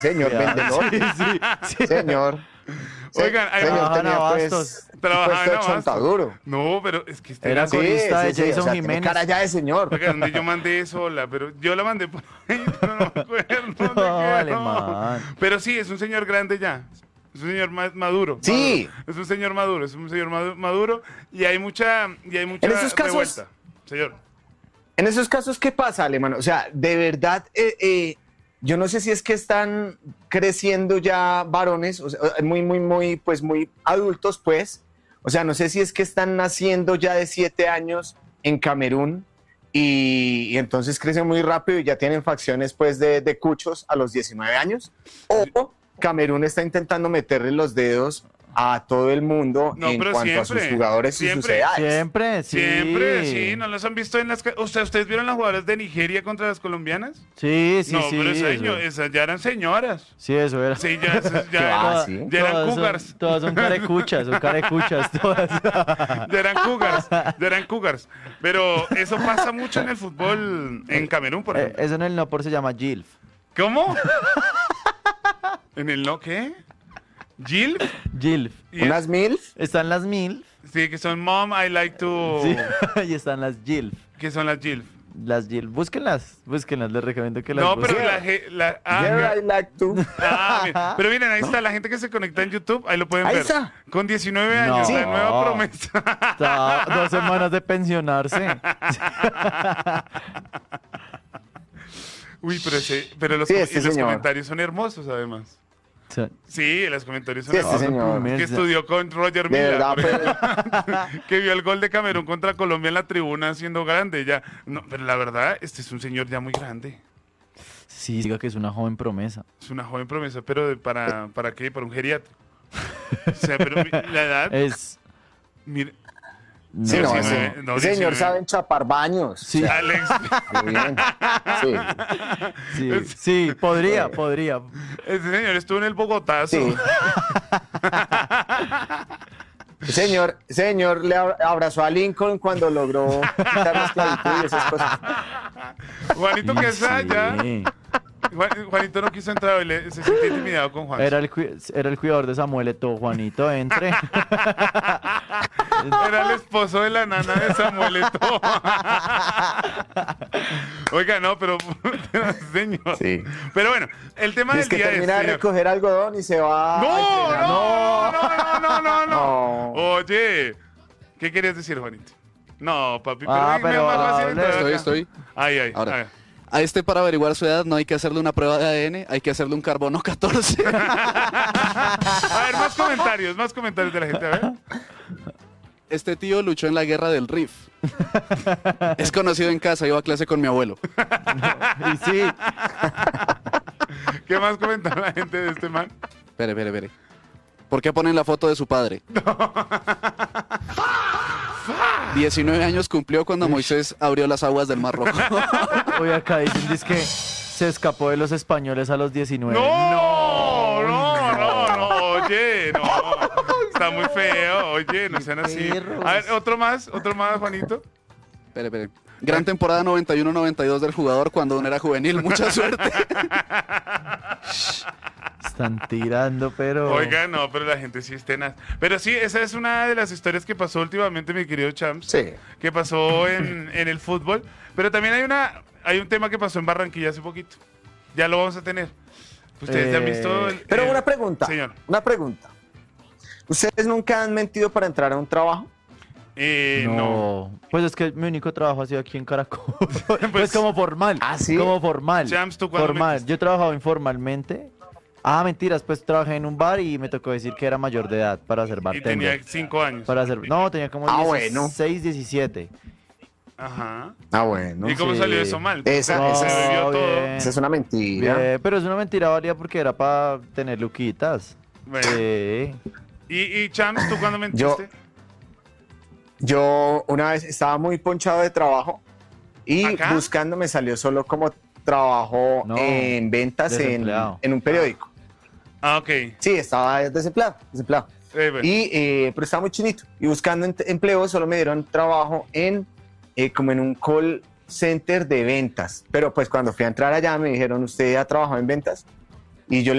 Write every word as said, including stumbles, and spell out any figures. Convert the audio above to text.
señor Ya, vendedor. sí, sí, sí. Señor. Se- Oigan, hay- señor Trabajan tenía abastos. pues, Trabajaba puesto en de Abasto. chontaduro. No, pero es que este Era Sí, corista de sí, sí, Jason o sea, tiene Jiménez. cara ya de señor. Oiga, donde yo mandé sola, pero yo la mandé por ahí, pero no me acuerdo dónde No, quedó. alemán. Pero sí, es un señor grande ya. Es un señor ma- maduro. Sí. maduro. Es un señor maduro, es un señor madu- maduro y hay mucha, y hay mucha En esos casos- revuelta. Señor. En esos casos, ¿qué pasa, alemán? O sea, de verdad, eh, eh, yo no sé si es que están creciendo ya varones, o sea, muy, muy, muy, pues muy adultos, pues. O sea, no sé si es que están naciendo ya de siete años en Camerún y, y entonces crecen muy rápido y ya tienen facciones, pues, de, de cuchos a los diecinueve años. O Camerún está intentando meterle los dedos a todo el mundo No, en pero cuanto a sus siempre, jugadores y sus siempre, edades. Siempre, sí. Siempre, sí, ¿no los han visto en las... ca- O sea, ¿ustedes vieron las jugadoras de Nigeria contra las colombianas? Sí, sí, no, sí. pero esa- eso. esas ya eran señoras. Sí, eso era. Sí, ya, esas ¿Qué va? ya, Ah, sí. ya eran Todas son- cougars. Todas son carecuchas, son carecuchas, todas. Ya eran cougars, ya eran cougars. Pero eso pasa mucho en el fútbol en Camerún, por Eh, ejemplo. eso en el no por se llama Gilf. ¿Cómo? ¿En el no qué? ¿Gil? Gilf. Y Unas mil. Están las mil. sí, que son Mom, I like to... Sí, y están las Gilf. ¿Qué son las Gil? Las Gilf. Búsquenlas, búsquenlas, les recomiendo que las No, busquen. pero la... ge- la ah, Yeah, I like to. ah, mira. Pero miren, ahí está la gente que se conecta en YouTube, ahí lo pueden Ahí ver. está. Con diecinueve No. años, la Sí. nueva promesa. Está dos semanas de pensionarse. Uy, pero, ese, pero los, Sí, com- este y los señor. comentarios son hermosos, además. O sea, Sí, los comentarios son Sí, este hermosos. señor. Que estudió con Roger De Mila, verdad, por pues, ejemplo, que vio el gol de Camerún contra Colombia en la tribuna siendo grande. Ya. No, pero la verdad, este es un señor ya muy grande. sí, diga que es una joven promesa. Es una joven promesa, pero de- ¿para, ¿para qué? Para un geriatra. O sea, pero mi- la edad... Es. mire, sí, no, diecinueve, ese, no, ese señor diecinueve. sabe enchapar baños. Sí. O sea, Alex, muy bien. Sí, Sí, sí, podría, podría. ese señor estuvo en el Bogotazo. sí. Señor, señor le ab- abrazó a Lincoln cuando logró quitar la esclavitud y esas cosas. Juanito que Sí. allá. Juan- Juanito no quiso entrar y le- se sintió intimidado con Juan. Era el, cui- era el cuidador de Samuel Eto'o, Juanito, entre. Era el esposo de la nana de Samuel Eto'o. Oiga, no, pero, pero, señor. Sí. Pero bueno, el tema Y del es que día es, termina de señor. recoger algodón y se va. a No, entrenar. no, no, no, no, no, No. Oye, ¿qué querías decir, Juanito? No, papi, pero, Ah, dime, pero más fácil hable. entrar Estoy, acá. estoy. Ay, ay, Ahora. a ver. A este para averiguar su edad no hay que hacerle una prueba de A D N, hay que hacerle un carbono catorce. A ver, más comentarios, más comentarios de la gente, a ver. Este tío luchó en la guerra del Rif. Es conocido en casa, iba a clase con mi abuelo. Y sí, ¿Qué más comenta la gente de este man? Espere, espere, espere. ¿Por qué ponen la foto de su padre? diecinueve años cumplió cuando Moisés abrió las aguas del Mar Rojo. hoy acá dicen dice que se escapó de los españoles a los diecinueve. No, no, no, no, oye, no. Está muy feo, oye, no sean así. Perros. A ver, otro más, otro más, Juanito. Espere, espere. Gran temporada noventa y uno noventa y dos del jugador cuando aún era juvenil. Mucha suerte. Están tirando, pero. Oiga, no, pero la gente sí es tenaz. Pero sí, esa es una de las historias que pasó últimamente, mi querido Champs. Sí. Que pasó en, en el fútbol. Pero también hay una, hay un tema que pasó en Barranquilla hace poquito. Ya lo vamos a tener. Ustedes ya han Eh, visto. el- Pero el- una pregunta. Señor. Una pregunta. ¿Ustedes nunca han mentido para entrar a un trabajo? Eh, no. no. Pues es que mi único trabajo ha sido aquí en Caracol. pues, Pues- como formal. ¿Ah, sí? Como formal. Champs, ¿tú cuándo Formal. mentiste? Yo he trabajado informalmente. Ah, mentiras, pues trabajé en un bar y me tocó decir que era mayor de edad para ser Y bartender. tenía cinco años. Para hacer, no, tenía como Ah, dieciséis, diecisiete. Ajá. Ah, bueno. ¿Y cómo sí. salió eso mal? Esa- Se- esa se es- bebió No, todo. bien. Esa es una mentira. Bien, pero es una mentira válida porque era para tener luquitas. Bueno. Sí. ¿Y, y Champs, tú cuándo mentiste? Yo una vez estaba muy ponchado de trabajo y ¿Acá? buscando me salió solo como trabajo No, en ventas en, desempleado. en un periódico. Ah, ok. Sí, estaba desempleado, desempleado. Eh, bueno. Y, eh, pero estaba muy chinito. Y buscando ent- empleo solo me dieron trabajo en eh, como en un call center de ventas. Pero pues cuando fui a entrar allá me dijeron, ¿usted ha trabajado en ventas? Y yo le